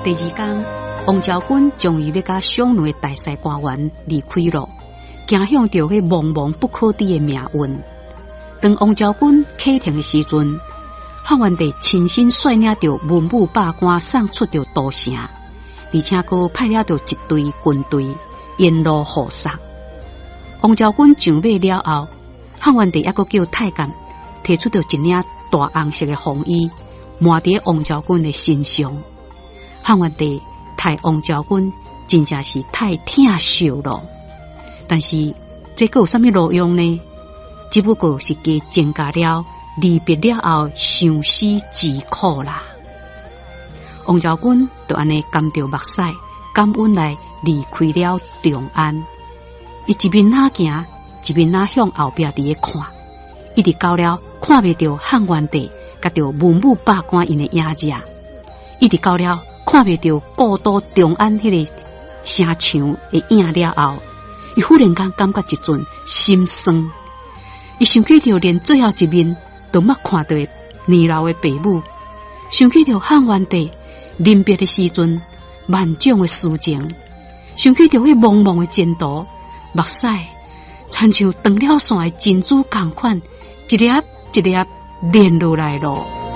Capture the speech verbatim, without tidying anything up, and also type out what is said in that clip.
第二天，王昭君终于要甲乡内大帅官员离开了，行向着迄茫茫不可知的命运。当王昭君启程的时阵，汉元帝亲身率领着文武百官送出着都城，而且佫派了着一队军队沿路护送。王昭君上马了后，汉元帝还佫叫太监提出着一领大红色的红衣，抹伫王昭君的身上。汉元帝待王昭君真正是太疼惜了，但是这个有啥物路用呢？只不过是加增加了离别了后相思之苦啦。王昭君就安尼甘着目屎，感恩来离开了长安。伊一边哪行，一边哪向后壁伫咧看，一直到了看袂到汉元帝甲着文武百官因的影子，一直到了看袂到故都长安迄个城墙的影了后，伊忽然间感觉一阵心酸。伊想起着连最后一面都捌看到年老的爸母，想起着汉元帝临别的时阵万种的思情，想起着迄茫茫的前途，目屎亲像断了线的珍珠同款，一粒一粒连落来咯。